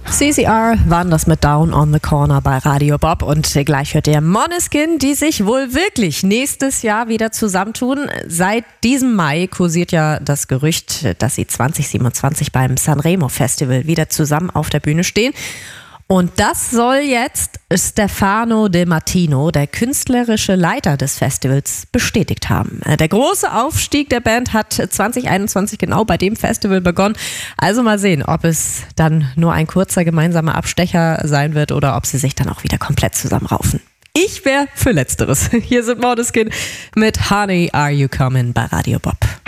CCR waren das mit Down on the Corner bei Radio Bob und gleich hört ihr Måneskin, die sich wohl wirklich nächstes Jahr wieder zusammentun. Seit diesem Mai kursiert ja das Gerücht, dass sie 2027 beim Sanremo Festival wieder zusammen auf der Bühne stehen. Und das soll jetzt Stefano De Martino, der künstlerische Leiter des Festivals, bestätigt haben. Der große Aufstieg der Band hat 2021 genau bei dem Festival begonnen. Also mal sehen, ob es dann nur ein kurzer gemeinsamer Abstecher sein wird oder ob sie sich dann auch wieder komplett zusammenraufen. Ich wäre für Letzteres. Hier sind Måneskin mit Honey, Are You Coming bei Radio Bob.